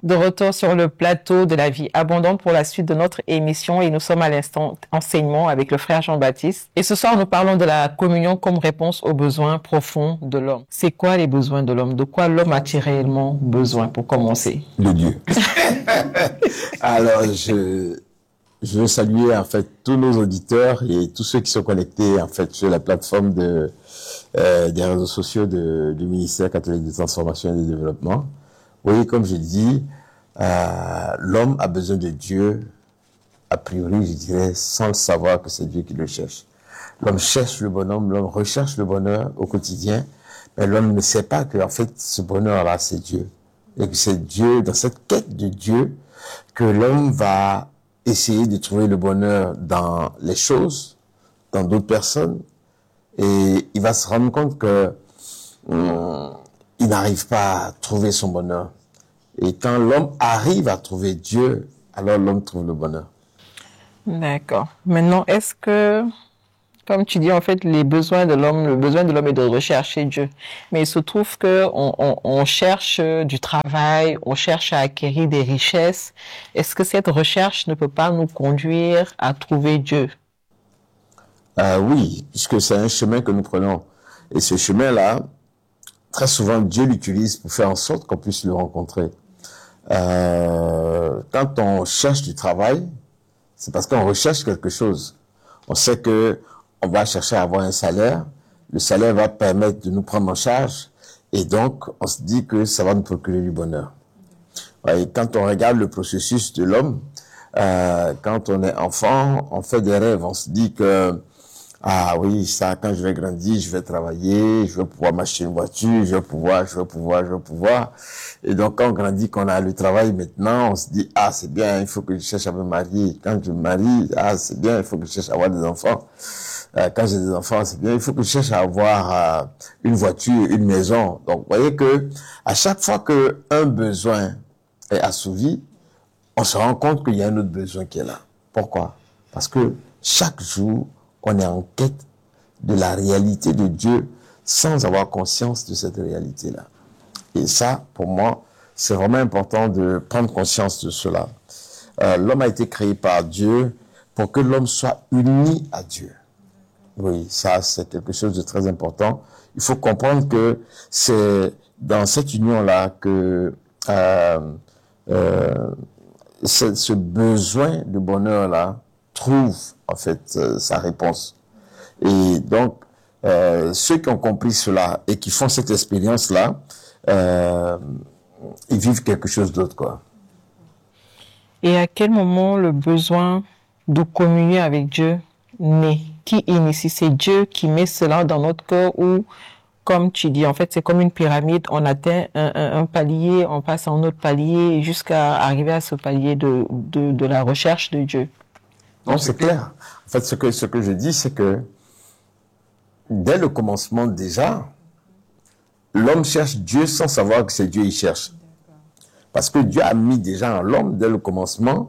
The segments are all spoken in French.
De retour sur le plateau de la vie abondante pour la suite de notre émission et nous sommes à l'instant enseignement avec le frère Jean-Baptiste. Et ce soir, nous parlons de la communion comme réponse aux besoins profonds de l'homme. C'est quoi les besoins de l'homme? De quoi l'homme a-t-il réellement besoin pour commencer? De Dieu. Alors, je veux saluer en fait tous nos auditeurs et tous ceux qui sont connectés en fait sur la plateforme des réseaux sociaux du ministère catholique de transformation et de développement. Oui, comme je dis, l'homme a besoin de Dieu, a priori, je dirais, sans le savoir que c'est Dieu qui le cherche. L'homme cherche le bonhomme, l'homme recherche le bonheur au quotidien, mais l'homme ne sait pas que en fait, ce bonheur-là, c'est Dieu. Et que c'est Dieu, dans cette quête de Dieu, que l'homme va essayer de trouver le bonheur dans les choses, dans d'autres personnes, et il va se rendre compte que il n'arrive pas à trouver son bonheur. Et quand l'homme arrive à trouver Dieu, alors l'homme trouve le bonheur. D'accord. Maintenant, est-ce que, comme tu dis, en fait, le besoin de l'homme est de rechercher Dieu. Mais il se trouve que on cherche du travail, on cherche à acquérir des richesses. Est-ce que cette recherche ne peut pas nous conduire à trouver Dieu? Oui, puisque c'est un chemin que nous prenons. Et ce chemin-là, très souvent, Dieu l'utilise pour faire en sorte qu'on puisse le rencontrer. Quand on cherche du travail, c'est parce qu'on recherche quelque chose. On sait que on va chercher à avoir un salaire. Le salaire va permettre de nous prendre en charge. Et donc, on se dit que ça va nous procurer du bonheur. Et quand on regarde le processus de l'homme, quand on est enfant, on fait des rêves. On se dit que ah oui, ça, quand je vais grandir, je vais travailler, je vais pouvoir m'acheter une voiture, je vais pouvoir. Et donc, quand on grandit, qu'on a le travail maintenant, on se dit, ah, c'est bien, il faut que je cherche à me marier. Quand je me marie, ah, c'est bien, il faut que je cherche à avoir des enfants. Quand j'ai des enfants, c'est bien, il faut que je cherche à avoir une voiture, une maison. Donc, vous voyez que à chaque fois que un besoin est assouvi, on se rend compte qu'il y a un autre besoin qui est là. Pourquoi? Parce que chaque jour, on est en quête de la réalité de Dieu sans avoir conscience de cette réalité-là. Et ça, pour moi, c'est vraiment important de prendre conscience de cela. L'homme a été créé par Dieu pour que l'homme soit uni à Dieu. Oui, ça, c'est quelque chose de très important. Il faut comprendre que c'est dans cette union-là que ce besoin de bonheur-là trouve en fait sa réponse. Et donc, ceux qui ont compris cela et qui font cette expérience-là, ils vivent quelque chose d'autre, quoi. Et à quel moment le besoin de communier avec Dieu naît? Qui initie? C'est Dieu qui met cela dans notre cœur ou, comme tu dis, en fait, c'est comme une pyramide. On atteint un palier, on passe à un autre palier jusqu'à arriver à ce palier de la recherche de Dieu. Non, c'est clair. En fait, ce que je dis, c'est que dès le commencement déjà, l'homme cherche Dieu sans savoir que c'est Dieu il cherche. Parce que Dieu a mis déjà en l'homme, dès le commencement,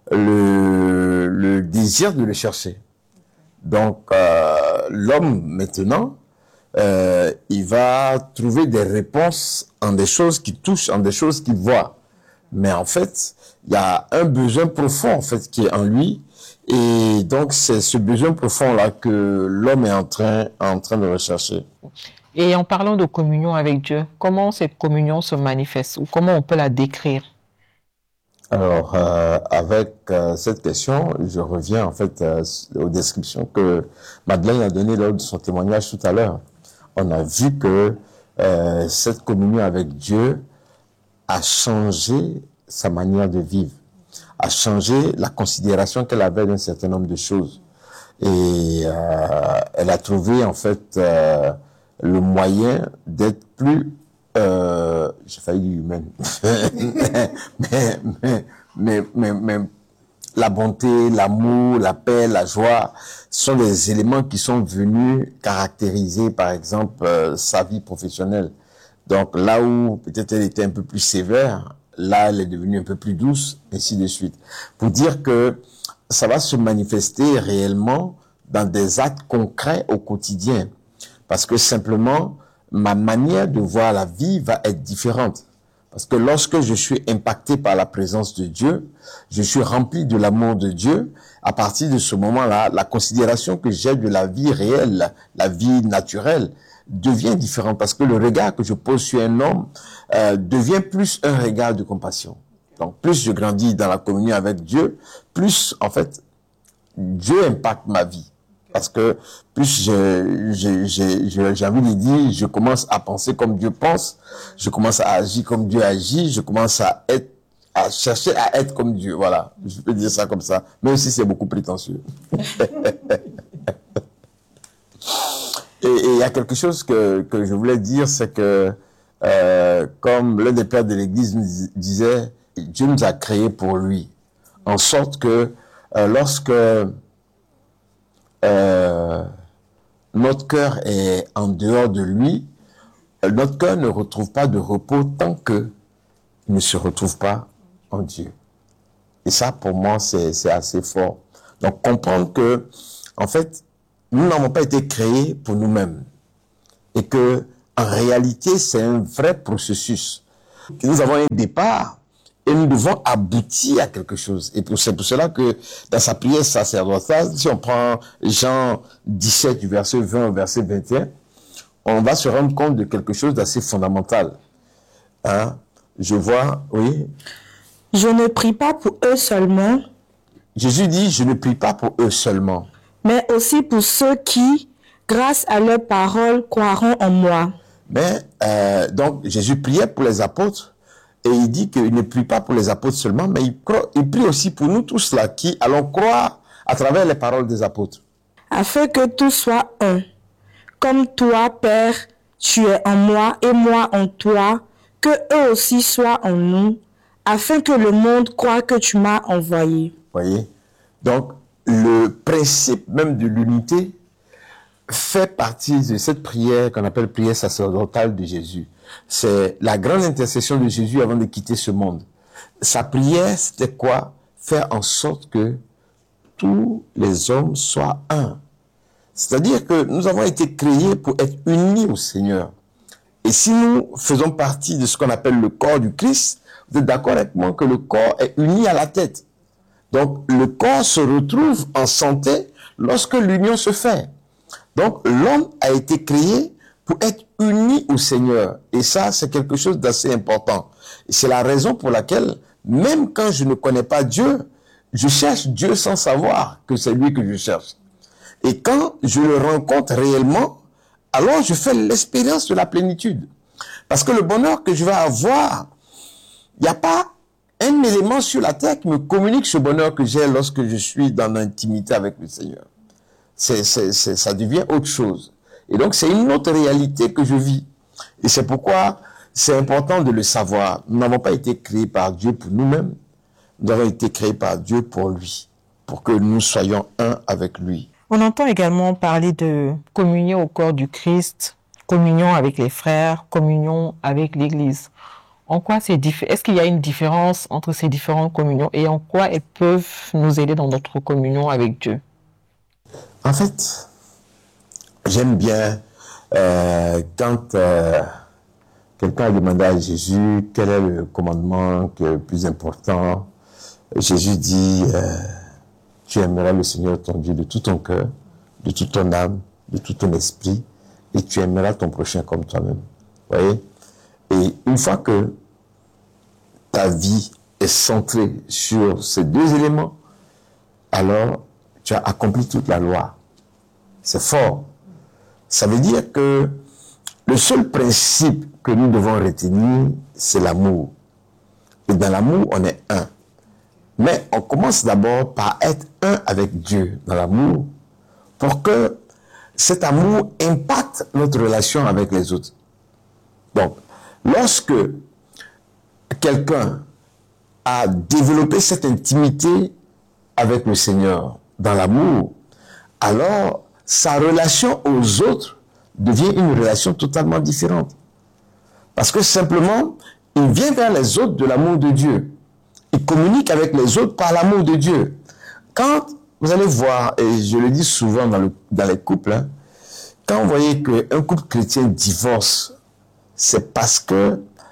le désir de le chercher. Donc, l'homme, maintenant, il va trouver des réponses en des choses qui touchent, en des choses qu'il voit. Mais en fait, il y a un besoin profond, en fait, qui est en lui. Et donc, c'est ce besoin profond-là que l'homme est en train de rechercher. Et en parlant de communion avec Dieu, comment cette communion se manifeste ou comment on peut la décrire? Alors, avec cette question, je reviens en fait aux descriptions que Madeleine a données lors de son témoignage tout à l'heure. On a vu que cette communion avec Dieu a changé sa manière de vivre, a changé la considération qu'elle avait d'un certain nombre de choses. Et elle a trouvé en fait le moyen d'être plus j'ai failli dire humaine mais la bonté, l'amour, la paix, la joie sont des éléments qui sont venus caractériser par exemple sa vie professionnelle. Donc là où peut-être elle était un peu plus sévère, là elle est devenue un peu plus douce, ainsi de suite, pour dire que ça va se manifester réellement dans des actes concrets au quotidien. Parce que simplement, ma manière de voir la vie va être différente. Parce que lorsque je suis impacté par la présence de Dieu, je suis rempli de l'amour de Dieu. À partir de ce moment-là, la considération que j'ai de la vie réelle, la vie naturelle, devient différente. Parce que le regard que je pose sur un homme devient plus un regard de compassion. Donc, plus je grandis dans la communion avec Dieu, plus, en fait, Dieu impacte ma vie. Parce que plus j'ai envie de dire, je commence à penser comme Dieu pense, je commence à agir comme Dieu agit, je commence à chercher à être comme Dieu. Voilà, je peux dire ça comme ça, même si c'est beaucoup prétentieux. Et il y a quelque chose que je voulais dire, c'est que comme l'un des pères de l'Église nous disait, Dieu nous a créés pour lui, en sorte que lorsque notre cœur est en dehors de lui, notre cœur ne retrouve pas de repos tant qu'il ne se retrouve pas en Dieu. Et ça, pour moi, c'est assez fort. Donc, comprendre que, en fait, nous n'avons pas été créés pour nous-mêmes. Et que, en réalité, c'est un vrai processus. Nous avons un départ et nous devons aboutir à quelque chose. Et c'est pour cela que dans sa prière sacerdotale, si on prend Jean 17 du verset 20 au verset 21, on va se rendre compte de quelque chose d'assez fondamental. Hein? Je vois, oui. Je ne prie pas pour eux seulement. Jésus dit, je ne prie pas pour eux seulement. Mais aussi pour ceux qui, grâce à leur parole, croiront en moi. Mais, donc, Jésus priait pour les apôtres. Et il dit qu'il ne prie pas pour les apôtres seulement, mais il prie aussi pour nous tous là, qui allons croire à travers les paroles des apôtres. Afin que tout soit un. Comme toi, Père, tu es en moi et moi en toi, que eux aussi soient en nous, afin que le monde croie que tu m'as envoyé. Voyez? Donc, le principe même de l'unité fait partie de cette prière qu'on appelle prière sacerdotale de Jésus. C'est la grande intercession de Jésus avant de quitter ce monde. Sa prière, c'était quoi? Faire en sorte que tous les hommes soient un. C'est-à-dire que nous avons été créés pour être unis au Seigneur. Et si nous faisons partie de ce qu'on appelle le corps du Christ, vous êtes d'accord avec moi que le corps est uni à la tête. Donc, le corps se retrouve en santé lorsque l'union se fait. Donc, l'homme a été créé pour être uni au Seigneur. Et ça, c'est quelque chose d'assez important. Et c'est la raison pour laquelle, même quand je ne connais pas Dieu, je cherche Dieu sans savoir que c'est lui que je cherche. Et quand je le rencontre réellement, alors je fais l'expérience de la plénitude. Parce que le bonheur que je vais avoir, il n'y a pas un élément sur la terre qui me communique ce bonheur que j'ai lorsque je suis dans l'intimité avec le Seigneur. Ça devient autre chose. Et donc, c'est une autre réalité que je vis. Et c'est pourquoi c'est important de le savoir. Nous n'avons pas été créés par Dieu pour nous-mêmes. Nous avons été créés par Dieu pour lui, pour que nous soyons un avec lui. On entend également parler de communion au corps du Christ, communion avec les frères, communion avec l'Église. En quoi est-ce qu'il y a une différence entre ces différentes communions et en quoi elles peuvent nous aider dans notre communion avec Dieu? En fait, j'aime bien quand quelqu'un a demandé à Jésus quel est le commandement qui est le plus important. Jésus dit, tu aimeras le Seigneur ton Dieu de tout ton cœur, de toute ton âme, de tout ton esprit, et tu aimeras ton prochain comme toi-même. Vous voyez? Et une fois que ta vie est centrée sur ces deux éléments, alors tu as accompli toute la loi. C'est fort. Ça veut dire que le seul principe que nous devons retenir, c'est l'amour. Et dans l'amour, on est un. Mais on commence d'abord par être un avec Dieu dans l'amour pour que cet amour impacte notre relation avec les autres. Donc, lorsque quelqu'un a développé cette intimité avec le Seigneur dans l'amour, alors sa relation aux autres devient une relation totalement différente. Parce que simplement, il vient vers les autres de l'amour de Dieu. Il communique avec les autres par l'amour de Dieu. Quand vous allez voir, et je le dis souvent dans les couples, hein, quand vous voyez qu'un couple chrétien divorce, c'est parce que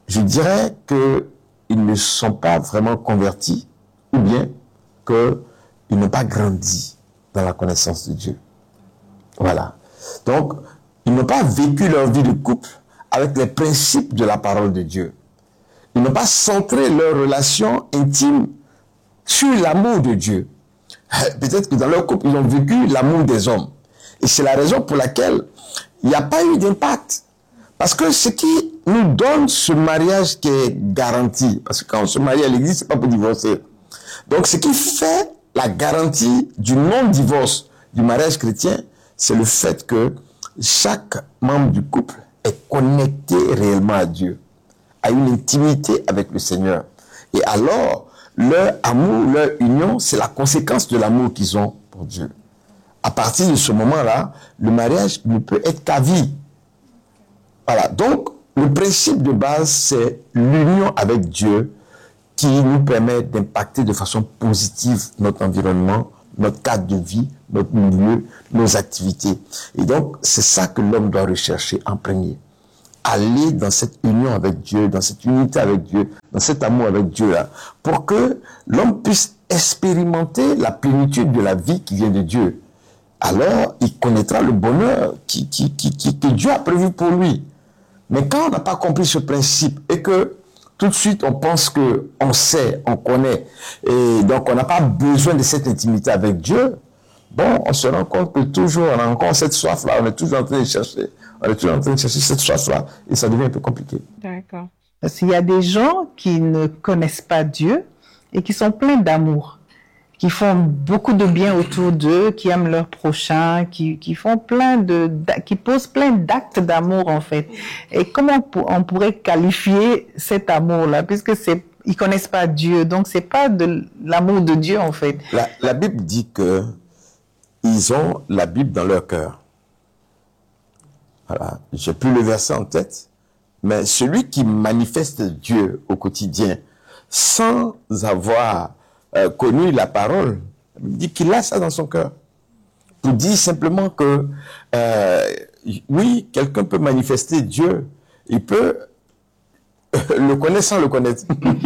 je dirais qu'ils ne sont pas vraiment convertis ou bien qu'ils n'ont pas grandi dans la connaissance de Dieu. Voilà. Donc, ils n'ont pas vécu leur vie de couple avec les principes de la parole de Dieu. Ils n'ont pas centré leur relation intime sur l'amour de Dieu. Peut-être que dans leur couple, ils ont vécu l'amour des hommes. Et c'est la raison pour laquelle il n'y a pas eu d'impact. Parce que ce qui nous donne ce mariage qui est garanti, parce que quand on se marie à l'église, c'est pas pour divorcer. Donc, ce qui fait la garantie du non-divorce du mariage chrétien, c'est le fait que chaque membre du couple est connecté réellement à Dieu, a une intimité avec le Seigneur. Et alors, leur amour, leur union, c'est la conséquence de l'amour qu'ils ont pour Dieu. À partir de ce moment-là, le mariage ne peut être qu'à vie. Voilà. Donc, le principe de base, c'est l'union avec Dieu qui nous permet d'impacter de façon positive notre environnement, notre cadre de vie, notre milieu, nos activités. Et donc, c'est ça que l'homme doit rechercher en premier. Aller dans cette union avec Dieu, dans cette unité avec Dieu, dans cet amour avec Dieu-là, pour que l'homme puisse expérimenter la plénitude de la vie qui vient de Dieu. Alors, il connaîtra le bonheur que Dieu a prévu pour lui. Mais quand on n'a pas compris ce principe et que tout de suite on pense qu'on sait, on connaît, et donc on n'a pas besoin de cette intimité avec Dieu, bon, on se rend compte que toujours on a encore cette soif-là, on est toujours en train de chercher. On est toujours en train de chercher cette soif-là et ça devient un peu compliqué. D'accord. Parce qu'il y a des gens qui ne connaissent pas Dieu et qui sont pleins d'amour, qui font beaucoup de bien autour d'eux, qui aiment leur prochain, qui posent plein d'actes d'amour en fait. Et comment on pourrait qualifier cet amour-là, puisque ils connaissent pas Dieu, donc c'est pas de l'amour de Dieu en fait. La Bible dit que ils ont la Bible dans leur cœur. Voilà, j'ai plus le verset en tête, mais celui qui manifeste Dieu au quotidien sans avoir connu la parole, il dit qu'il a ça dans son cœur. Pour dire simplement que oui, quelqu'un peut manifester Dieu, il peut le connaître sans le connaître.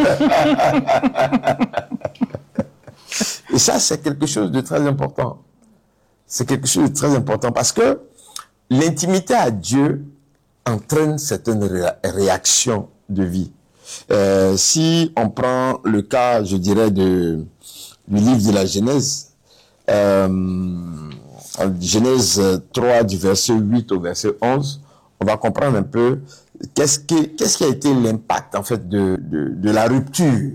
Et ça, c'est quelque chose de très important. C'est quelque chose de très important parce que l'intimité à Dieu entraîne certaines réactions de vie. Si on prend le cas, je dirais, du livre de la Genèse, Genèse 3 du verset 8 au verset 11, on va comprendre un peu qu'est-ce qui a été l'impact en fait de la rupture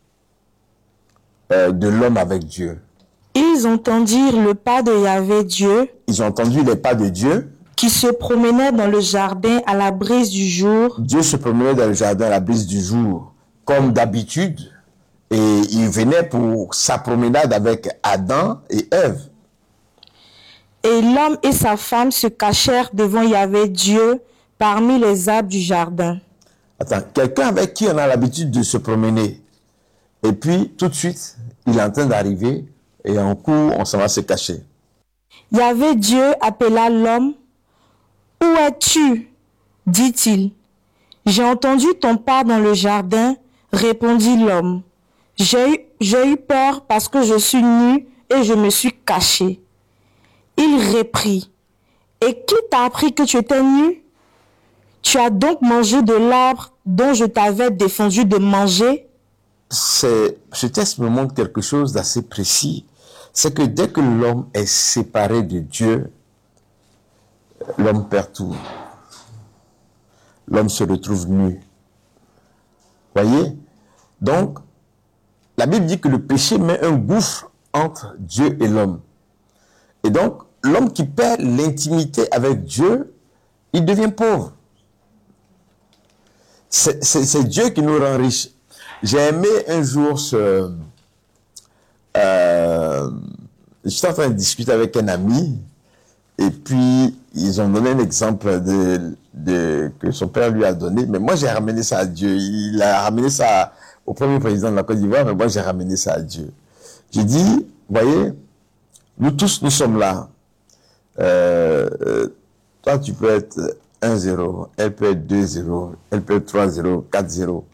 de l'homme avec Dieu. Ils entendirent le pas de Yahvé Dieu. Ils ont entendu les pas de Dieu. Qui se promenait dans le jardin à la brise du jour. Dieu se promenait dans le jardin à la brise du jour, comme d'habitude. Et il venait pour sa promenade avec Adam et Ève. Et l'homme et sa femme se cachèrent devant Yahvé Dieu parmi les arbres du jardin. Attends, quelqu'un avec qui on a l'habitude de se promener. Et puis, tout de suite, il est en train d'arriver et en cours, on s'en va se cacher. Yahvé Dieu appela l'homme. « Où es-tu » dit-il. « J'ai entendu ton pas dans le jardin, » répondit l'homme. « J'ai eu peur parce que je suis nu et je me suis caché. » Il reprit. « Et qui t'a appris que tu étais nu? Tu as donc mangé de l'arbre dont je t'avais défendu de manger? » Ce texte me montre quelque chose d'assez précis. C'est que dès que l'homme est séparé de Dieu, l'homme perd tout. L'homme se retrouve nu. Voyez? Donc, la Bible dit que le péché met un gouffre entre Dieu et l'homme. Et donc, l'homme qui perd l'intimité avec Dieu, il devient pauvre. C'est Dieu qui nous rend riches. J'ai aimé un jour j'étais en train de discuter avec un ami, et puis ils ont donné un exemple que son père lui a donné, mais moi j'ai ramené ça à Dieu. Il a ramené ça au premier président de la Côte d'Ivoire, mais moi j'ai ramené ça à Dieu. J'ai dit, voyez, nous tous nous sommes là. Toi tu peux être 1-0, elle peut être 2-0, elle peut être 3-0, 4-0.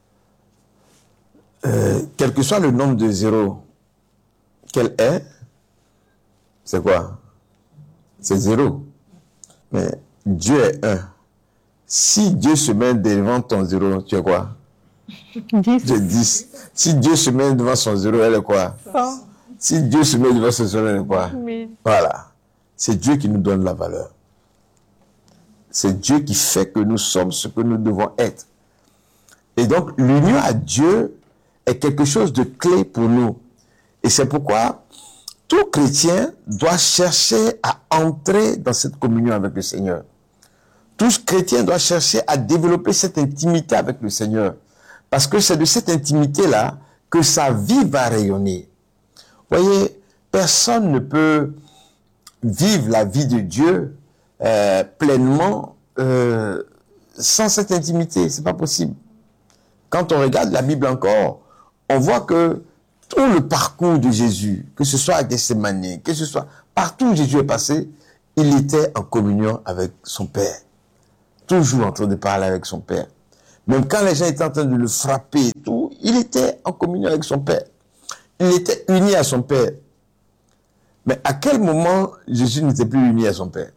Quel que soit le nombre de zéros qu'elle est, c'est quoi? C'est 0. Mais Dieu est 1. Si Dieu se met devant ton 0, tu es quoi? 10. Tu es 10. Si Dieu se met devant son 0, elle est quoi? 100. Si Dieu se met devant son 0, elle est quoi? 1000. Voilà. C'est Dieu qui nous donne la valeur. C'est Dieu qui fait que nous sommes ce que nous devons être. Et donc, l'union à Dieu est quelque chose de clé pour nous. Et c'est pourquoi tout chrétien doit chercher à entrer dans cette communion avec le Seigneur. Tout chrétien doit chercher à développer cette intimité avec le Seigneur. Parce que c'est de cette intimité-là que sa vie va rayonner. Vous voyez, personne ne peut vivre la vie de Dieu pleinement sans cette intimité. C'est pas possible. Quand on regarde la Bible encore, on voit que tout le parcours de Jésus, que ce soit à Gethsémani, que ce soit partout où Jésus est passé, il était en communion avec son Père. Toujours en train de parler avec son Père. Même quand les gens étaient en train de le frapper et tout, il était en communion avec son Père. Il était uni à son Père. Mais à quel moment Jésus n'était plus uni à son Père?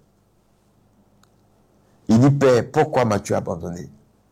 Il dit, Père, pourquoi m'as-tu abandonné?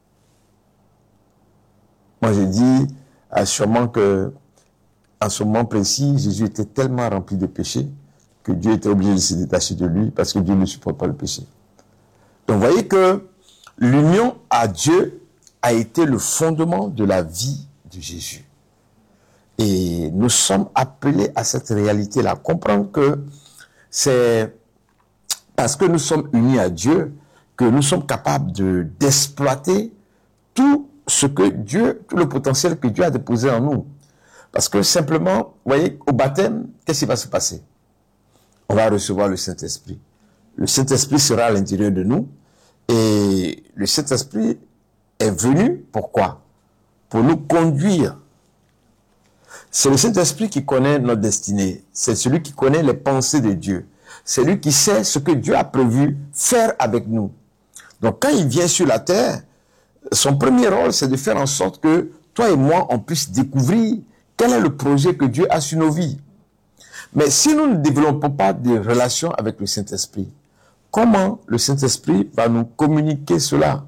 Moi, je dis sûrement que en ce moment précis, Jésus était tellement rempli de péché que Dieu était obligé de se détacher de lui parce que Dieu ne supporte pas le péché. Donc, vous voyez que l'union à Dieu a été le fondement de la vie de Jésus. Et nous sommes appelés à cette réalité-là. Comprendre que c'est parce que nous sommes unis à Dieu que nous sommes capables d'exploiter tout ce que Dieu, tout le potentiel que Dieu a déposé en nous. Parce que simplement, vous voyez, au baptême, qu'est-ce qui va se passer? On va recevoir le Saint-Esprit. Le Saint-Esprit sera à l'intérieur de nous. Et le Saint-Esprit est venu, pourquoi? Pour nous conduire. C'est le Saint-Esprit qui connaît notre destinée. C'est celui qui connaît les pensées de Dieu. C'est lui qui sait ce que Dieu a prévu faire avec nous. Donc quand il vient sur la terre, son premier rôle, c'est de faire en sorte que toi et moi, on puisse découvrir quel est le projet que Dieu a sur nos vies. Mais si nous ne développons pas de relation avec le Saint-Esprit, comment le Saint-Esprit va nous communiquer cela?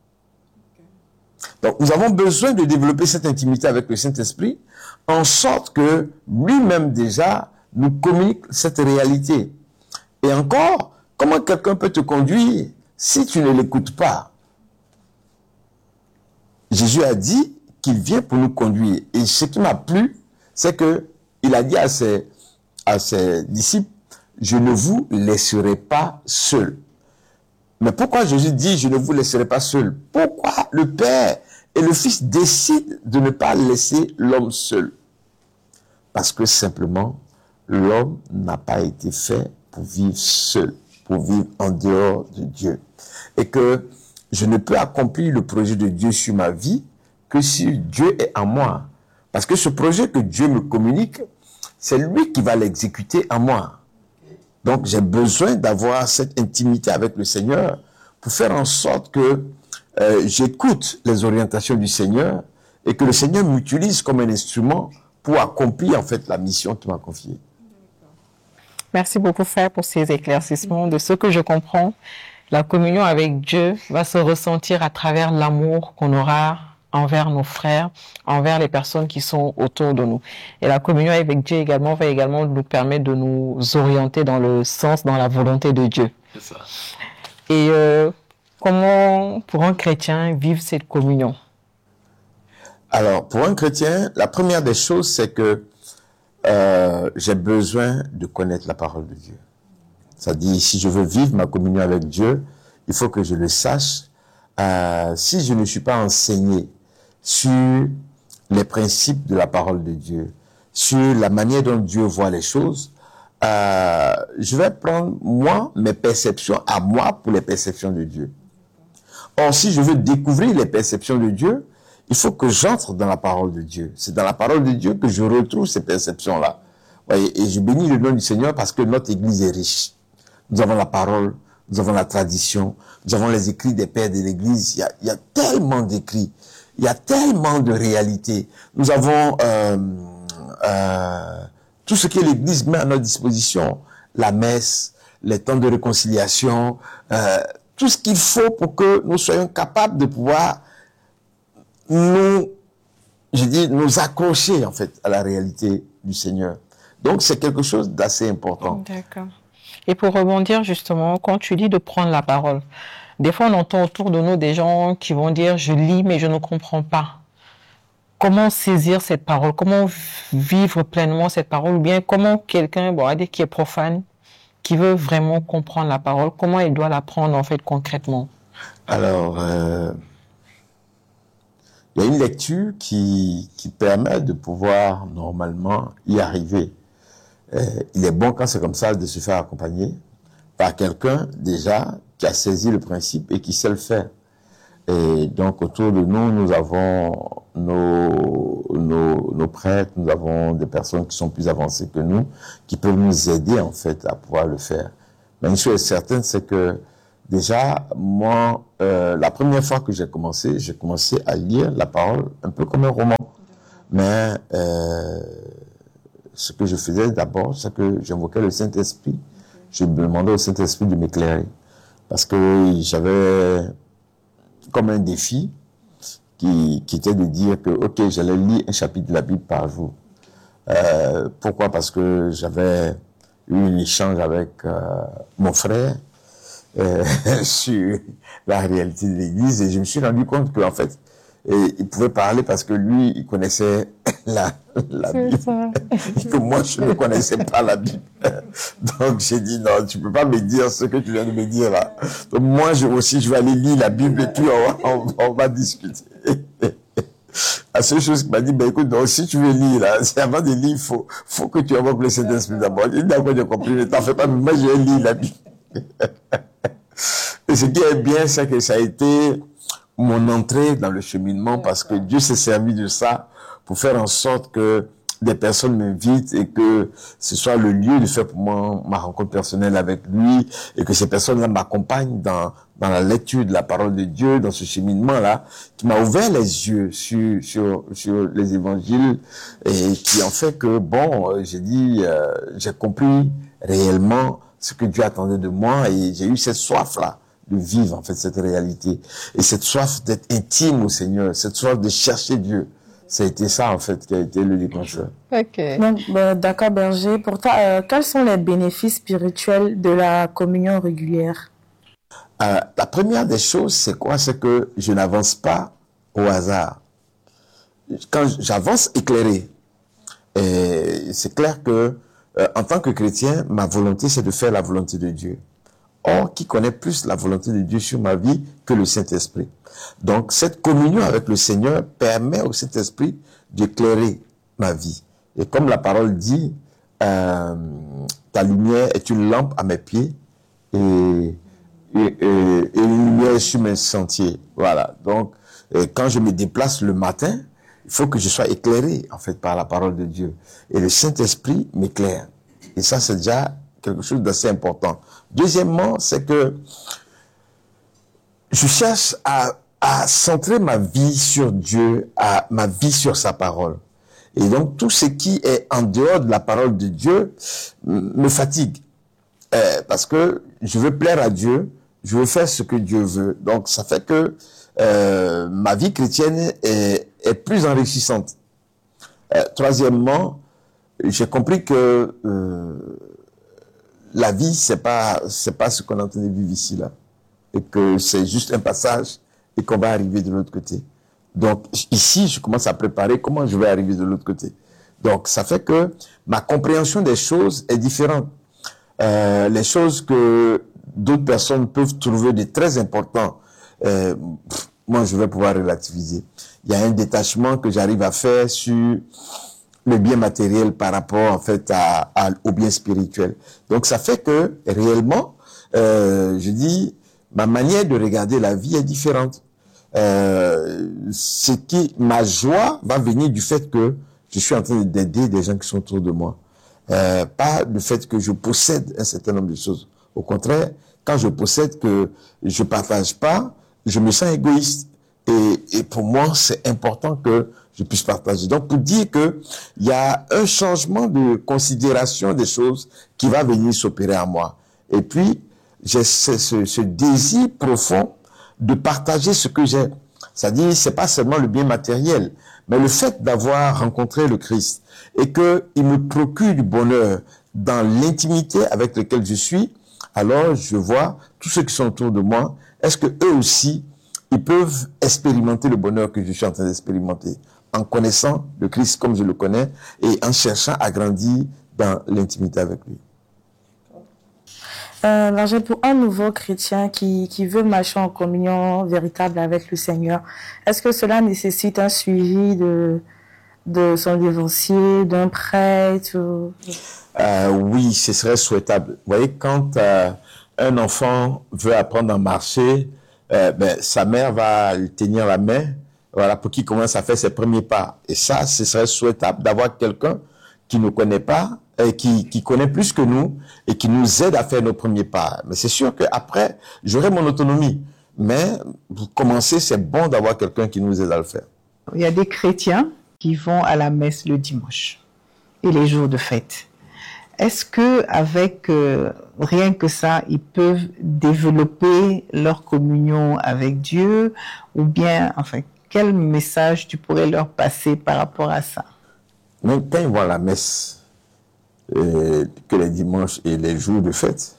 Donc, nous avons besoin de développer cette intimité avec le Saint-Esprit en sorte que lui-même déjà nous communique cette réalité. Et encore, comment quelqu'un peut te conduire si tu ne l'écoutes pas? Jésus a dit qu'il vient pour nous conduire. Et ce qui m'a plu, c'est que il a dit à ses disciples, je ne vous laisserai pas seuls. Mais pourquoi Jésus dit, je ne vous laisserai pas seuls? Pourquoi le Père et le Fils décident de ne pas laisser l'homme seul? Parce que simplement, l'homme n'a pas été fait pour vivre seul, pour vivre en dehors de Dieu. Et que je ne peux accomplir le projet de Dieu sur ma vie que si Dieu est en moi. Parce que ce projet que Dieu me communique, c'est lui qui va l'exécuter en moi. Donc j'ai besoin d'avoir cette intimité avec le Seigneur pour faire en sorte que j'écoute les orientations du Seigneur et que le Seigneur m'utilise comme un instrument pour accomplir en fait la mission qu'il m'a confiée. Merci beaucoup, frère, pour ces éclaircissements. De ce que je comprends, la communion avec Dieu va se ressentir à travers l'amour qu'on aura envers nos frères, envers les personnes qui sont autour de nous. Et la communion avec Dieu également va également nous permettre de nous orienter dans le sens, dans la volonté de Dieu. C'est ça. Et comment, pour un chrétien, vivre cette communion? Alors, pour un chrétien, la première des choses, c'est que j'ai besoin de connaître la parole de Dieu. C'est-à-dire, si je veux vivre ma communion avec Dieu, il faut que je le sache. Si je ne suis pas enseigné sur les principes de la parole de Dieu, sur la manière dont Dieu voit les choses, je vais prendre, moi, mes perceptions à moi pour les perceptions de Dieu. Or, si je veux découvrir les perceptions de Dieu, il faut que j'entre dans la parole de Dieu. C'est dans la parole de Dieu que je retrouve ces perceptions-là. Et je bénis le nom du Seigneur parce que notre Église est riche. Nous avons la parole nous avons la tradition, nous avons les écrits des pères de l'Église. Il y a tellement d'écrits, il y a tellement de réalités. Nous avons tout ce que l'Église met à notre disposition, la messe, les temps de réconciliation, tout ce qu'il faut pour que nous soyons capables de pouvoir nous accrocher en fait à la réalité du Seigneur. Donc c'est quelque chose d'assez important. D'accord. Et pour rebondir justement, quand tu dis de prendre la parole, des fois on entend autour de nous des gens qui vont dire je lis mais je ne comprends pas. Comment saisir cette parole? Comment vivre pleinement cette parole? Ou bien comment quelqu'un, bon, qui est profane, qui veut vraiment comprendre la parole, comment il doit la prendre en fait concrètement? Alors, il y a une lecture qui permet de pouvoir normalement y arriver. Il est bon quand c'est comme ça de se faire accompagner par quelqu'un déjà qui a saisi le principe et qui sait le faire. Et donc autour de nous, nous avons nos prêtres, nous avons des personnes qui sont plus avancées que nous, qui peuvent nous aider en fait à pouvoir le faire. Mais une chose est certaine, c'est que déjà, moi, la première fois que j'ai commencé à lire la parole un peu comme un roman. Mais ce que je faisais d'abord, c'est que j'invoquais le Saint-Esprit. Je demandais au Saint-Esprit de m'éclairer. Parce que j'avais comme un défi qui était de dire que, ok, j'allais lire un chapitre de la Bible par jour. Pourquoi? Parce que j'avais eu un échange avec mon frère sur la réalité de l'Église et je me suis rendu compte qu'en fait, il pouvait parler parce que lui, il connaissait la Bible. Et que moi, je ne connaissais pas la Bible. Donc, j'ai dit, non, tu peux pas me dire ce que tu viens de me dire là. Donc, moi, je vais aller lire la Bible et puis on va discuter. La seule chose qu'il m'a dit, ben écoute, donc, si tu veux lire là, c'est avant de lire, faut que tu invoques le Saint-Esprit d'abord. J'ai dit, d'accord, j'ai compris, ne t'en fais pas, mais moi, je vais lire la Bible. Et ce qui est bien, c'est que ça a été mon entrée dans le cheminement parce que Dieu s'est servi de ça pour faire en sorte que des personnes m'invitent et que ce soit le lieu de faire pour moi ma rencontre personnelle avec lui et que ces personnes-là m'accompagnent dans la lecture de la parole de Dieu, dans ce cheminement-là, qui m'a ouvert les yeux sur les évangiles et qui en fait que, bon, j'ai dit, j'ai compris réellement ce que Dieu attendait de moi et j'ai eu cette soif-là de vivre en fait cette réalité et cette soif d'être intime au Seigneur, cette soif de chercher Dieu. Ça a été ça en fait qui a été le déclencheur. Ok. Donc, d'accord, Berger. Pour toi, quels sont les bénéfices spirituels de la communion régulière? La première des choses, c'est quoi? C'est que je n'avance pas au hasard. Quand j'avance éclairé, et c'est clair que en tant que chrétien, ma volonté, c'est de faire la volonté de Dieu. Or, qui connaît plus la volonté de Dieu sur ma vie que le Saint-Esprit? Donc, cette communion avec le Seigneur permet au Saint-Esprit d'éclairer ma vie. Et comme la parole dit, ta lumière est une lampe à mes pieds et une lumière sur mes sentiers. Voilà. Donc, quand je me déplace le matin, il faut que je sois éclairé, en fait, par la parole de Dieu. Et le Saint-Esprit m'éclaire. Et ça, c'est déjà quelque chose d'assez important. Deuxièmement, c'est que je cherche à centrer ma vie sur Dieu, ma vie sur sa parole. Et donc, tout ce qui est en dehors de la parole de Dieu me fatigue. Parce que je veux plaire à Dieu, je veux faire ce que Dieu veut. Donc, ça fait que ma vie chrétienne est plus enrichissante. Troisièmement, j'ai compris que la vie, c'est pas ce qu'on est en train de vivre ici, là. Et que c'est juste un passage et qu'on va arriver de l'autre côté. Donc, ici, je commence à préparer comment je vais arriver de l'autre côté. Donc, ça fait que ma compréhension des choses est différente. Les choses que d'autres personnes peuvent trouver de très important, moi, je vais pouvoir relativiser. Il y a un détachement que j'arrive à faire sur le bien matériel par rapport, en fait, au bien spirituel. Donc, ça fait que, réellement, je dis, ma manière de regarder la vie est différente. Ma joie va venir du fait que je suis en train d'aider des gens qui sont autour de moi. Pas du fait que je possède un certain nombre de choses. Au contraire, quand je possède que je partage pas, je me sens égoïste. Et pour moi, c'est important que je puisse partager. Donc, pour dire que il y a un changement de considération des choses qui va venir s'opérer en moi. Et puis, j'ai ce désir profond de partager ce que j'ai. C'est-à-dire, c'est pas seulement le bien matériel, mais le fait d'avoir rencontré le Christ et qu'il me procure du bonheur dans l'intimité avec laquelle je suis, alors je vois tous ceux qui sont autour de moi, est-ce que eux aussi, ils peuvent expérimenter le bonheur que je suis en train d'expérimenter en connaissant le Christ comme je le connais et en cherchant à grandir dans l'intimité avec lui. L'engin pour un nouveau chrétien qui veut marcher en communion véritable avec le Seigneur, est-ce que cela nécessite un suivi de son dévancier, d'un prêtre? Oui, ce serait souhaitable. Vous voyez, quand un enfant veut apprendre à marcher, sa mère va lui tenir la main, voilà, pour qu'il commence à faire ses premiers pas. Et ça, ce serait souhaitable d'avoir quelqu'un qui ne connaît pas, qui connaît plus que nous et qui nous aide à faire nos premiers pas. Mais c'est sûr qu'après, j'aurai mon autonomie. Mais pour commencer, c'est bon d'avoir quelqu'un qui nous aide à le faire. Il y a des chrétiens qui vont à la messe le dimanche et les jours de fête. Est-ce que avec rien que ça, ils peuvent développer leur communion avec Dieu, ou bien, enfin, quel message tu pourrais leur passer par rapport à ça? Donc, quand ils vont à la messe, que les dimanches et les jours de fête,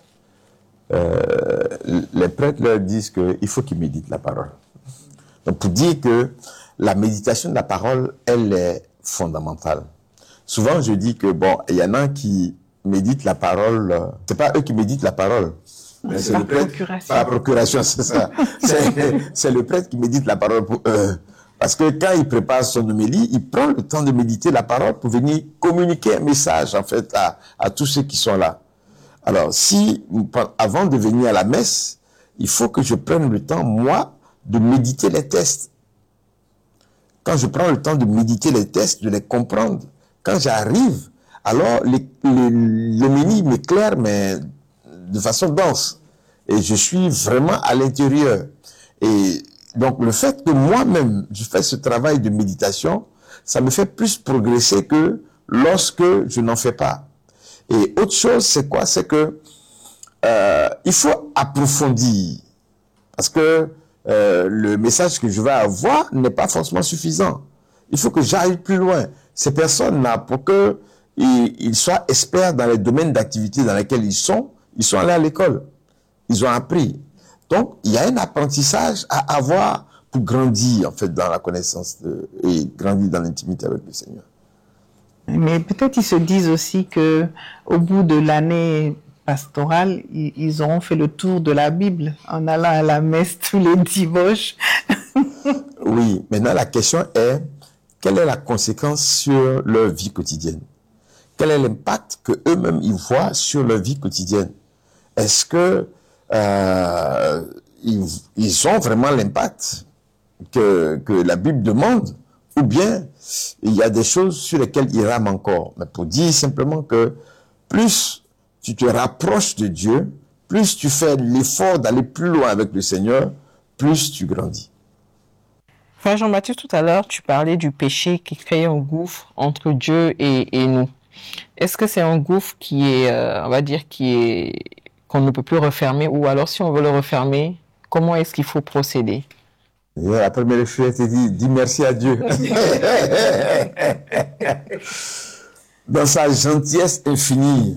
les prêtres leur disent qu'il faut qu'ils méditent la parole. Donc, pour dire que la méditation de la parole, elle est fondamentale. Souvent, je dis que, bon, il y en a qui méditent la parole, c'est pas eux qui méditent la parole. C'est le prêtre, par procuration, c'est ça. C'est le prêtre qui médite la parole pour eux. Parce que quand il prépare son homélie, il prend le temps de méditer la parole pour venir communiquer un message, en fait, à tous ceux qui sont là. Alors, avant de venir à la messe, il faut que je prenne le temps, moi, de méditer les textes. Quand je prends le temps de méditer les textes, de les comprendre, quand j'arrive, alors l'homélie m'éclaire, mais de façon dense. Et je suis vraiment à l'intérieur. Et donc, le fait que moi-même, je fais ce travail de méditation, ça me fait plus progresser que lorsque je n'en fais pas. Et autre chose, c'est quoi? C'est que il faut approfondir. Parce que le message que je vais avoir n'est pas forcément suffisant. Il faut que j'aille plus loin. Ces personnes-là, pour qu'ils soient experts dans les domaines d'activité dans lesquels ils sont allés à l'école. Ils ont appris. Donc, il y a un apprentissage à avoir pour grandir, en fait, dans la connaissance et grandir dans l'intimité avec le Seigneur. Mais peut-être ils se disent aussi que au bout de l'année pastorale, ils auront fait le tour de la Bible en allant à la messe tous les dimanches. Oui, maintenant la question est, quelle est la conséquence sur leur vie quotidienne? Quel est l'impact que eux-mêmes ils voient sur leur vie quotidienne? Est-ce que ils ont vraiment l'impact que la Bible demande, ou bien il y a des choses sur lesquelles ils rament encore? Mais pour dire simplement que plus tu te rapproches de Dieu, plus tu fais l'effort d'aller plus loin avec le Seigneur, plus tu grandis. Frère Jean-Baptiste, tout à l'heure, tu parlais du péché qui crée un gouffre entre Dieu et nous. Est-ce que c'est un gouffre qui est, on va dire, qu'on ne peut plus refermer, ou alors si on veut le refermer, comment est-ce qu'il faut procéder? Et la première chose, c'est dis merci à Dieu. Dans sa gentillesse infinie.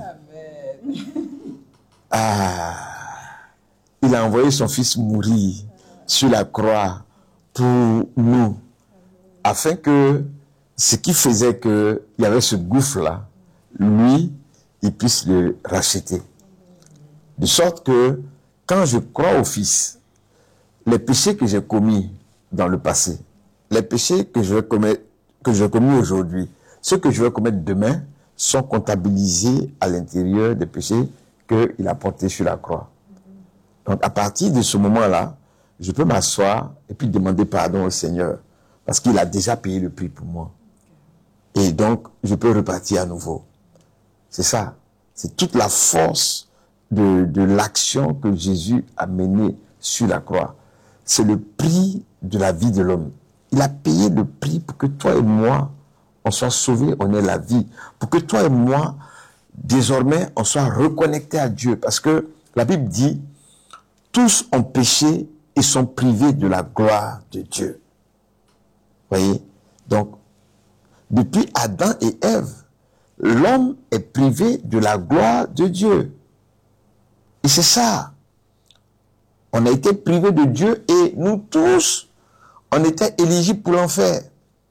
Il a envoyé son fils mourir sur la croix pour nous, afin que ce qui faisait qu'il y avait ce gouffre-là, lui, il puisse le racheter. De sorte que, quand je crois au Fils, les péchés que j'ai commis dans le passé, les péchés que je commis aujourd'hui, ceux que je vais commettre demain, sont comptabilisés à l'intérieur des péchés qu'il a portés sur la croix. Donc, à partir de ce moment-là, je peux m'asseoir et puis demander pardon au Seigneur, parce qu'il a déjà payé le prix pour moi. Et donc, je peux repartir à nouveau. C'est ça. C'est toute la force de l'action que Jésus a menée sur la croix. C'est le prix de la vie de l'homme. Il a payé le prix pour que toi et moi, on soit sauvés, on ait la vie. Pour que toi et moi, désormais, on soit reconnectés à Dieu. Parce que la Bible dit, tous ont péché et sont privés de la gloire de Dieu. Voyez? Donc, depuis Adam et Ève, l'homme est privé de la gloire de Dieu. Et c'est ça. On a été privé de Dieu et nous tous, on était éligibles pour l'enfer.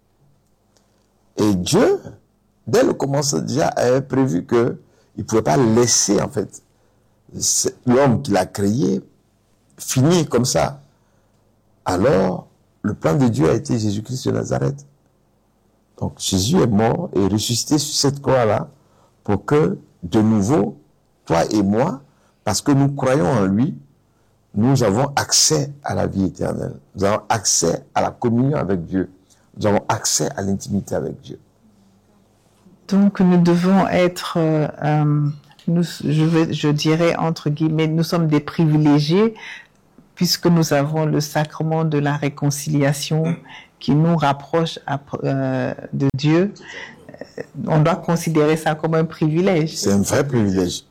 Et Dieu, dès le commencement déjà, avait prévu qu'il ne pouvait pas laisser, en fait, l'homme qu'il a créé finir comme ça. Alors, le plan de Dieu a été Jésus-Christ de Nazareth. Donc, Jésus est mort et ressuscité sur cette croix-là pour que, de nouveau, toi et moi, parce que nous croyons en lui, nous avons accès à la vie éternelle. Nous avons accès à la communion avec Dieu. Nous avons accès à l'intimité avec Dieu. Donc, nous devons être, je dirais entre guillemets, nous sommes des privilégiés puisque nous avons le sacrement de la réconciliation qui nous rapproche de Dieu. On doit considérer ça comme un privilège. C'est un vrai privilège.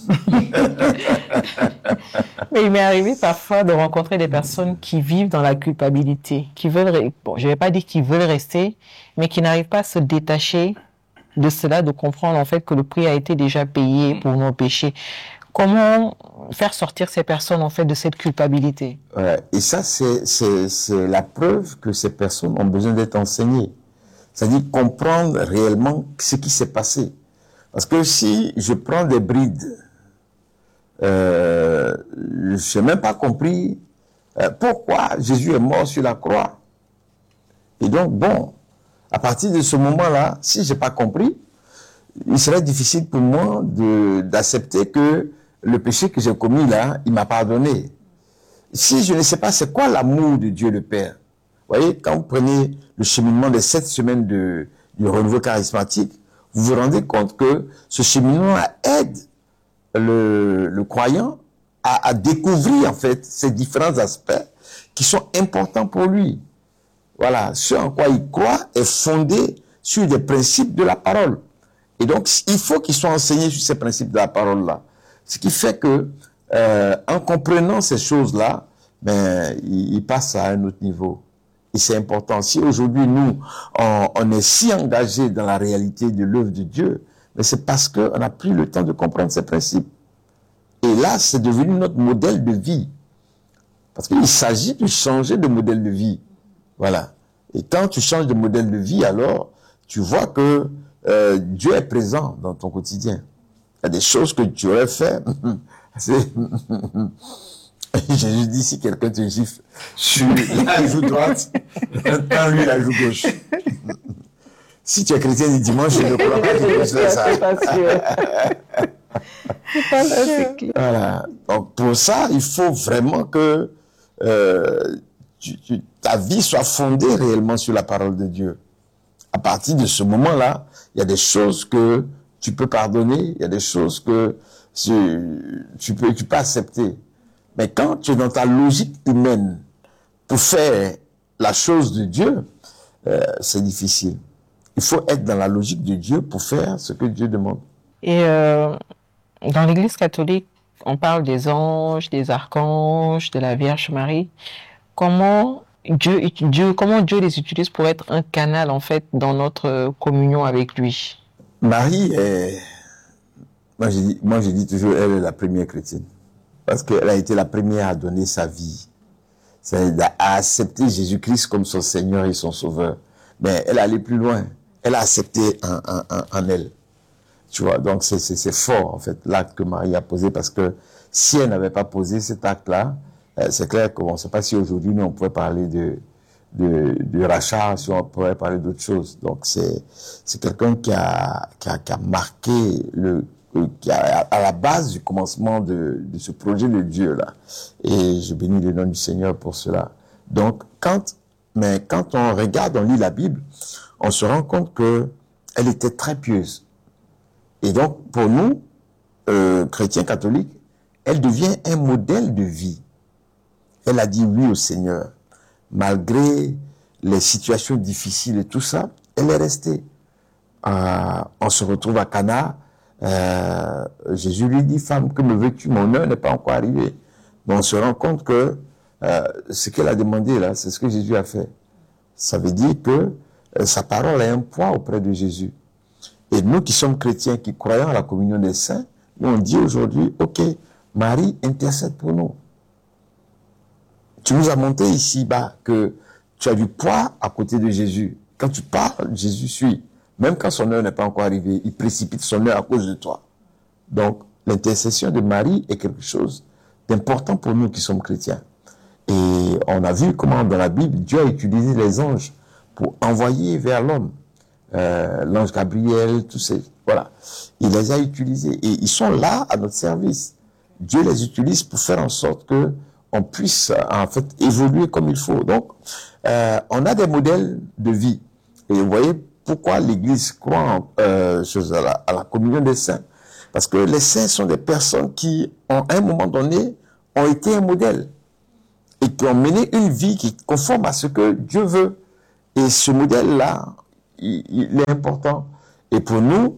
Mais il m'est arrivé parfois de rencontrer des personnes qui vivent dans la culpabilité, qui veulent, bon, je vais pas dire qu'ils veulent rester, mais qui n'arrivent pas à se détacher de cela, de comprendre en fait que le prix a été déjà payé pour nos péchés. Comment faire sortir ces personnes en fait de cette culpabilité? Ouais, et ça, c'est la preuve que ces personnes ont besoin d'être enseignées. C'est-à-dire comprendre réellement ce qui s'est passé. Parce que si je prends des brides, je n'ai même pas compris pourquoi Jésus est mort sur la croix. Et donc, bon, à partir de ce moment-là, si je n'ai pas compris, il serait difficile pour moi d'accepter que le péché que j'ai commis là, il m'a pardonné. Si je ne sais pas c'est quoi l'amour de Dieu le Père, vous voyez, quand vous prenez le cheminement des 7 semaines du renouveau charismatique, vous vous rendez compte que ce cheminement aide le croyant à découvrir en fait ces différents aspects qui sont importants pour lui. Voilà, ce en quoi il croit est fondé sur des principes de la parole. Et donc, il faut qu'il soit enseigné sur ces principes de la parole-là. Ce qui fait que, en comprenant ces choses-là, ben, il passe à un autre niveau. Et c'est important. Si aujourd'hui, nous, on est si engagés dans la réalité de l'œuvre de Dieu, mais c'est parce qu'on n'a plus le temps de comprendre ces principes. Et là, c'est devenu notre modèle de vie. Parce qu'il s'agit de changer de modèle de vie. Voilà. Et quand tu changes de modèle de vie, alors, tu vois que Dieu est présent dans ton quotidien. Il y a des choses que tu aurais fait. Jésus dit, si quelqu'un te gifle sur la joue droite, tends lui la joue gauche. Si tu es chrétien du dimanche, je ne crois pas que tu peux faire ça. C'est pas sûr. Voilà. Donc, pour ça, il faut vraiment que ta vie soit fondée réellement sur la parole de Dieu. À partir de ce moment-là, il y a des choses que tu peux pardonner, il y a des choses que tu peux accepter. Mais quand tu es dans ta logique humaine pour faire la chose de Dieu, c'est difficile. Il faut être dans la logique de Dieu pour faire ce que Dieu demande. Et dans l'Église catholique, on parle des anges, des archanges, de la Vierge Marie. Comment Dieu les utilise pour être un canal, en fait, dans notre communion avec lui? Marie est... Moi, je dis toujours, elle est la première chrétienne. Parce qu'elle a été la première à donner sa vie. À accepter Jésus-Christ comme son Seigneur et son Sauveur. Mais elle est allée plus loin. Elle a accepté en elle. Tu vois, donc c'est fort, en fait, l'acte que Marie a posé, parce que si elle n'avait pas posé cet acte-là, c'est clair qu'on ne sait pas si aujourd'hui, nous, on pourrait parler de rachat, si on pourrait parler d'autre chose. Donc, c'est quelqu'un qui a marqué qui a à la base du commencement de ce projet de Dieu-là. Et je bénis le nom du Seigneur pour cela. Donc, quand on regarde, on lit la Bible, on se rend compte que elle était très pieuse. Et donc, pour nous, chrétiens catholiques, elle devient un modèle de vie. Elle a dit oui au Seigneur. Malgré les situations difficiles et tout ça, elle est restée. On se retrouve à Cana. Jésus lui dit, femme, que me veux-tu? Mon heure n'est pas encore arrivée. Mais on se rend compte que ce qu'elle a demandé là, c'est ce que Jésus a fait. Ça veut dire que sa parole a un poids auprès de Jésus. Et nous qui sommes chrétiens, qui croyons à la communion des saints, nous on dit aujourd'hui, ok, Marie intercède pour nous. Tu nous as montré ici-bas que tu as du poids à côté de Jésus. Quand tu parles, Jésus suit. Même quand son heure n'est pas encore arrivée, il précipite son heure à cause de toi. Donc, l'intercession de Marie est quelque chose d'important pour nous qui sommes chrétiens. Et on a vu comment dans la Bible, Dieu a utilisé les anges pour envoyer vers l'homme. L'ange Gabriel, tous ces... Voilà. Il les a utilisés. Et ils sont là à notre service. Dieu les utilise pour faire en sorte que on puisse en fait évoluer comme il faut. Donc, on a des modèles de vie. Et vous voyez pourquoi l'Église croit à la communion des saints. Parce que les saints sont des personnes qui, à un moment donné, ont été un modèle. Et qui ont mené une vie qui est conforme à ce que Dieu veut. Et ce modèle-là, il est important. Et pour nous,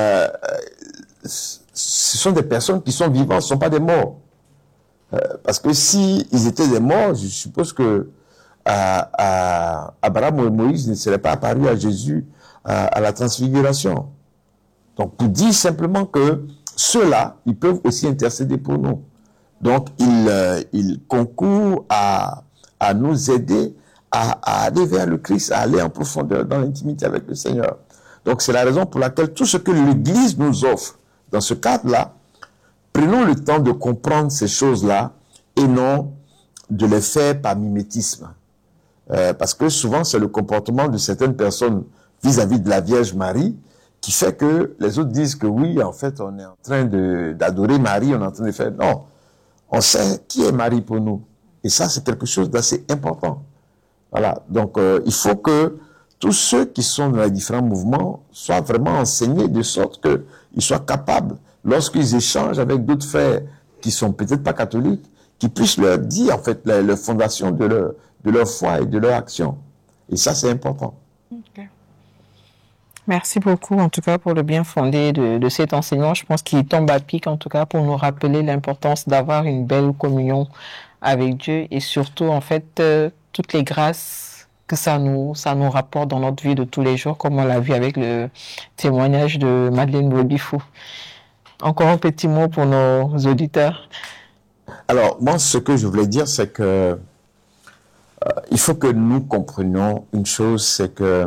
ce sont des personnes qui sont vivantes, ce ne sont pas des morts. Parce que si ils étaient des morts, je suppose que Abraham ou Moïse ne seraient pas apparus à Jésus à la transfiguration. Donc, pour dire simplement que ceux-là, ils peuvent aussi intercéder pour nous. Donc, ils concourent à nous aider à aller vers le Christ, à aller en profondeur dans l'intimité avec le Seigneur. Donc, c'est la raison pour laquelle tout ce que l'Église nous offre dans ce cadre-là, prenons le temps de comprendre ces choses-là et non de les faire par mimétisme. Parce que souvent, c'est le comportement de certaines personnes vis-à-vis de la Vierge Marie qui fait que les autres disent que oui, en fait, on est en train d'adorer Marie, on est en train de faire... Non, on sait qui est Marie pour nous. Et ça, c'est quelque chose d'assez important. Voilà, donc il faut que tous ceux qui sont dans les différents mouvements soient vraiment enseignés de sorte qu'ils soient capables, lorsqu'ils échangent avec d'autres frères qui sont peut-être pas catholiques, qu'ils puissent leur dire en fait la fondation de leur foi et de leur action. Et ça, c'est important. Okay. Merci beaucoup, en tout cas, pour le bien fondé de cet enseignement. Je pense qu'il tombe à pic, en tout cas, pour nous rappeler l'importance d'avoir une belle communion avec Dieu et surtout, en fait, toutes les grâces que ça nous rapporte dans notre vie de tous les jours, comme on l'a vu avec le témoignage de Madeleine Bobifou. Encore un petit mot pour nos auditeurs. Alors, moi, ce que je voulais dire, c'est que il faut que nous comprenions une chose, c'est que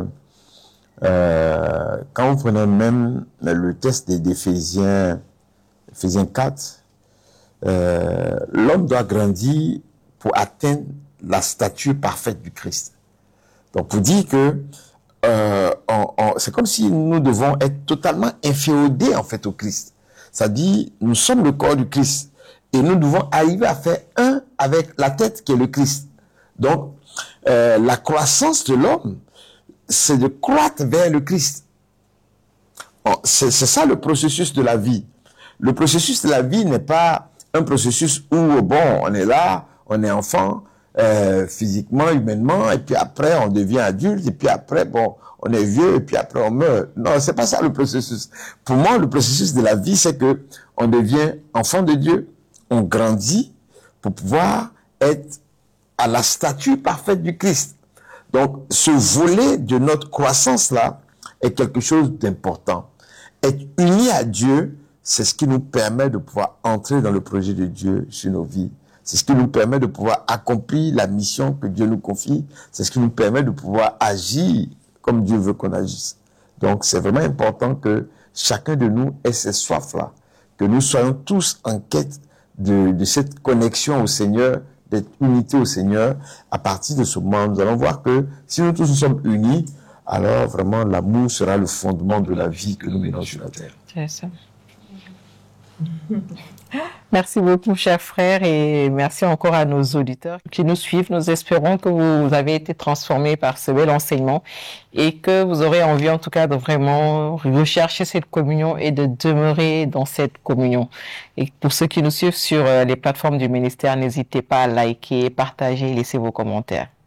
quand vous prenez même le texte d'Éphésiens 4, l'homme doit grandir pour atteindre la stature parfaite du Christ. Donc, pour dire que c'est comme si nous devons être totalement inféodés en fait au Christ. Ça dit, nous sommes le corps du Christ et nous devons arriver à faire un avec la tête qui est le Christ. Donc, la croissance de l'homme, c'est de croître vers le Christ. C'est ça le processus de la vie. Le processus de la vie n'est pas un processus où, bon, on est là, on est enfant, physiquement, humainement, et puis après, on devient adulte, et puis après, bon, on est vieux, et puis après, on meurt. Non, c'est pas ça le processus. Pour moi, le processus de la vie, c'est que on devient enfant de Dieu, on grandit pour pouvoir être à la stature parfaite du Christ. Donc, ce volet de notre croissance-là est quelque chose d'important. Être uni à Dieu, c'est ce qui nous permet de pouvoir entrer dans le projet de Dieu sur nos vies. C'est ce qui nous permet de pouvoir accomplir la mission que Dieu nous confie. C'est ce qui nous permet de pouvoir agir comme Dieu veut qu'on agisse. Donc, c'est vraiment important que chacun de nous ait ces soifs-là, que nous soyons tous en quête de cette connexion au Seigneur, d'être unité au Seigneur. À partir de ce moment, nous allons voir que si nous tous nous sommes unis, alors vraiment l'amour sera le fondement de la vie que nous menons sur la terre. C'est ça. Merci beaucoup, chers frères, et merci encore à nos auditeurs qui nous suivent. Nous espérons que vous avez été transformés par ce bel enseignement et que vous aurez envie, en tout cas, de vraiment rechercher cette communion et de demeurer dans cette communion. Et pour ceux qui nous suivent sur les plateformes du ministère, n'hésitez pas à liker, partager, laisser vos commentaires.